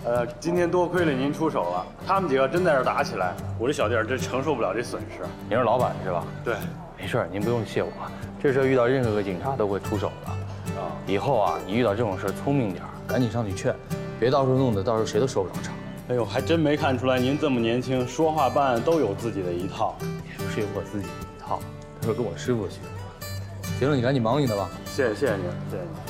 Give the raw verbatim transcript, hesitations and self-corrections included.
呃，今天多亏了您出手了，他们几个真在这打起来，我这小弟儿真承受不了这损失。 您是老板是吧？ 对， 没事，您不用谢我，这事遇到任何个警察都会出手的。啊，以后啊，你遇到这种事聪明点，赶紧上去劝，别到时候弄得到时候谁都收不了场。 哎呦，还真没看出来您这么年轻，说话办案都有自己的一套。 也不是有我自己的一套，都是跟我师傅学的。行了，你赶紧忙你的吧。 谢谢谢谢您，谢谢您。